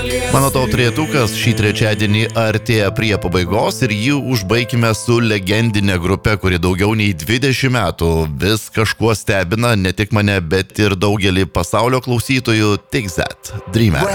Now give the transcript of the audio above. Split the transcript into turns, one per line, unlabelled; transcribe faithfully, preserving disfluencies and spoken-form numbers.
Mano top trejetukas šį trečiadienį artėja prie pabaigos ir jį užbaikime su legendinė grupė, kuri daugiau nei dvidešimt metų vis kažkuo stebina ne tik mane, bet ir daugelį pasaulio klausytojų. Take That, Dreamers.